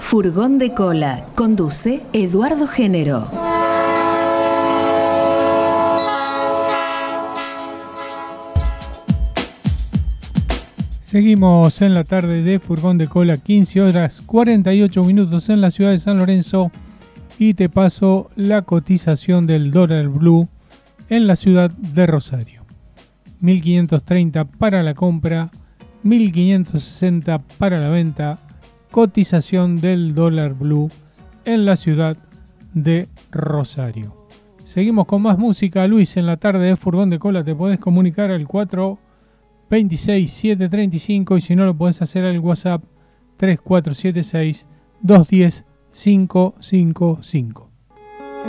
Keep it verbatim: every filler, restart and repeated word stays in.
Furgón de Cola. Conduce Eduardo Género. Seguimos en la tarde de Furgón de Cola, quince horas cuarenta y ocho minutos en la ciudad de San Lorenzo, y te paso la cotización del dólar blue en la ciudad de Rosario. mil quinientos treinta para la compra, mil quinientos sesenta para la venta. Cotización del dólar blue en la ciudad de Rosario. Seguimos con más música, Luis, en la tarde de Furgón de Cola. Te podés comunicar al cuatro veintiséis setecientos treinta y cinco y si no lo podés hacer al WhatsApp tres cuatro siete seis dos uno cero cinco cinco cinco.